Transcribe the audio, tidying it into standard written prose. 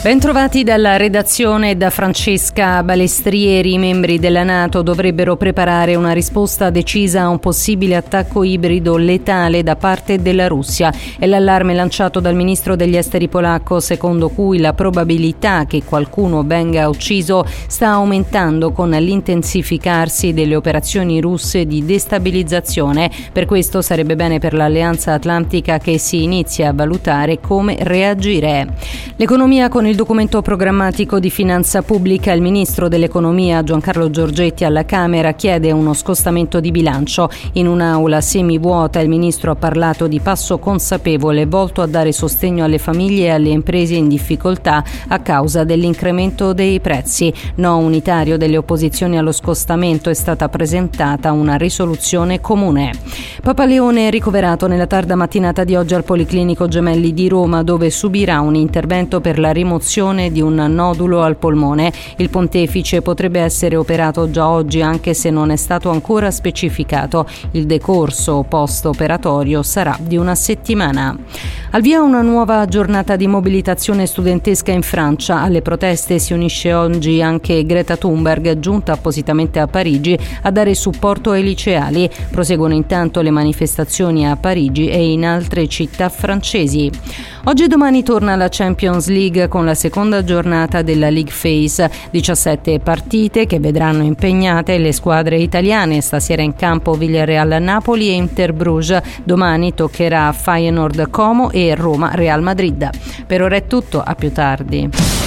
Bentrovati dalla redazione da Francesca Balestrieri. I membri della NATO dovrebbero preparare una risposta decisa a un possibile attacco ibrido letale da parte della Russia. È l'allarme lanciato dal ministro degli esteri polacco, secondo cui la probabilità che qualcuno venga ucciso sta aumentando con l'intensificarsi delle operazioni russe di destabilizzazione. Per questo sarebbe bene per l'Alleanza Atlantica che si inizi a valutare come reagire. L'economia con il documento programmatico di finanza pubblica. Il ministro dell'economia Giancarlo Giorgetti alla Camera chiede uno scostamento di bilancio. In un'aula semivuota il ministro ha parlato di passo consapevole volto a dare sostegno alle famiglie e alle imprese in difficoltà a causa dell'incremento dei prezzi. No unitario delle opposizioni allo scostamento. È stata presentata una risoluzione comune. Papa Leone è ricoverato nella tarda mattinata di oggi al Policlinico Gemelli di Roma, dove subirà un intervento per la rimozione di un nodulo al polmone. Il pontefice potrebbe essere operato già oggi, anche se non è stato ancora specificato. Il decorso post-operatorio sarà di una settimana. Al via una nuova giornata di mobilitazione studentesca in Francia. Alle proteste si unisce oggi anche Greta Thunberg, giunta appositamente a Parigi a dare supporto ai liceali. Proseguono intanto le manifestazioni a Parigi e in altre città francesi. Oggi e domani torna la Champions League con la seconda giornata della League Phase. 17 partite che vedranno impegnate le squadre italiane. Stasera in campo Villarreal-Napoli e Inter-Bruges. Domani toccherà Feyenoord-Como e Roma-Real Madrid. Per ora è tutto, a più tardi.